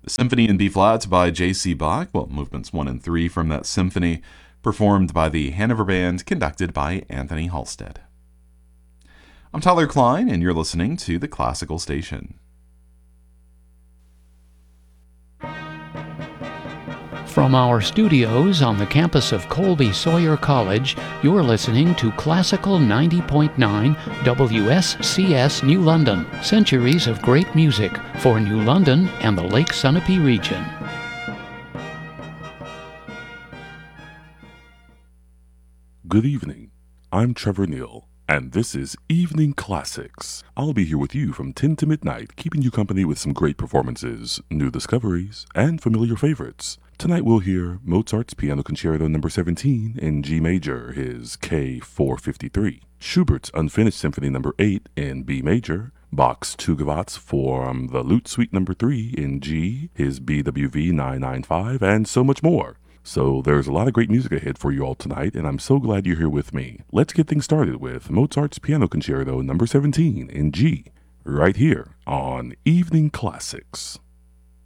Symphony in B-flat by J.C. Bach, movements 1 and 3 from that symphony, performed by the Hanover Band, conducted by Anthony Halstead. I'm Tyler Klein, and you're listening to The Classical Station. From our studios on the campus of Colby Sawyer College, you're listening to Classical 90.9 WSCS New London, centuries of great music for New London and the Lake Sunapee region. Good evening. I'm Trevor Neal, and this is Evening Classics. I'll be here with you from 10 to midnight, keeping you company with some great performances, new discoveries, and familiar favorites. Tonight we'll hear Mozart's Piano Concerto No. 17 in G major, his K453, Schubert's Unfinished Symphony No. 8 in B major, Bach's Two Gavottes from the Lute Suite No. 3 in G, his BWV 995, and so much more. So there's a lot of great music ahead for you all tonight, and I'm so glad you're here with me. Let's get things started with Mozart's Piano Concerto No. 17 in G, right here on Evening Classics.